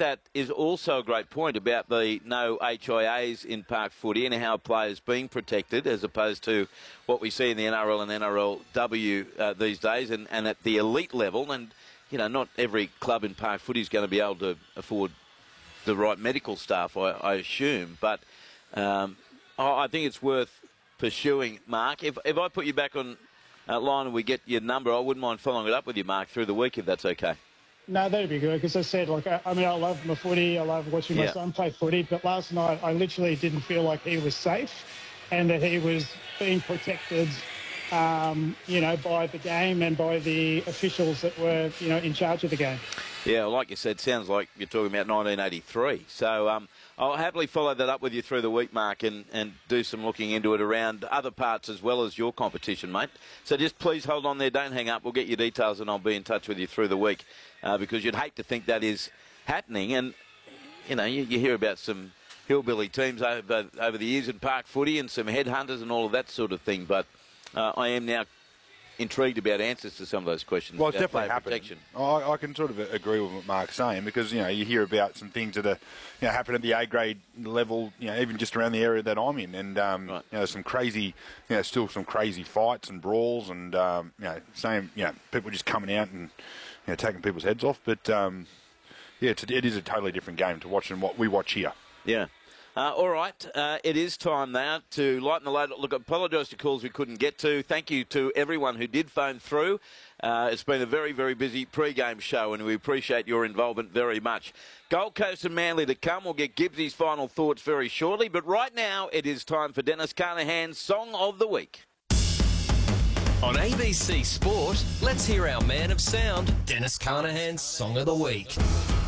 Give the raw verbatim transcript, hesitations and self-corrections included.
that is also a great point about the no H I As in park footy and how players being protected as opposed to what we see in the N R L and N R L W uh, these days, and, and at the elite level. And, you know, not every club in park footy is going to be able to afford the right medical staff, I, I assume. But um, I think it's worth pursuing, Mark. If, if I put you back on uh, line and we get your number, I wouldn't mind following it up with you, Mark, through the week if that's okay. No, that'd be good, because I said, like, I, I mean, I love my footy, I love watching my yeah. son play footy, but last night I literally didn't feel like he was safe and that he was being protected, um, you know, by the game and by the officials that were, you know, in charge of the game. Yeah, well, like you said, sounds like you're talking about nineteen eighty-three. So um, I'll happily follow that up with you through the week, Mark, and, and do some looking into it around other parts as well as your competition, mate. So just please hold on there, don't hang up. We'll get your details and I'll be in touch with you through the week, uh, because you'd hate to think that is happening. And, you know, you, you hear about some hillbilly teams over, over the years in park footy and some headhunters and all of that sort of thing. But uh, I am now intrigued about answers to some of those questions. Well, it's definitely happening. I, I can sort of agree with what Mark's saying, because, you know, you hear about some things that are, you know, happen at the A grade level, you know, even just around the area that I'm in, and um, right. you know, some crazy, you know, still some crazy fights and brawls, and um, you know, same, you know, people just coming out and, you know, taking people's heads off. But um, yeah, it's, it is a totally different game to watching what we watch here. Yeah. Uh, all right, uh, it is time now to lighten the load. Look, I apologise to calls we couldn't get to. Thank you to everyone who did phone through. Uh, it's been a very, very busy pre-game show, and we appreciate your involvement very much. Gold Coast and Manly to come. We'll get Gibbsy's final thoughts very shortly. But right now, it is time for Dennis Carnahan's Song of the Week. On A B C Sport, let's hear our man of sound, Dennis Carnahan's Song of the Week.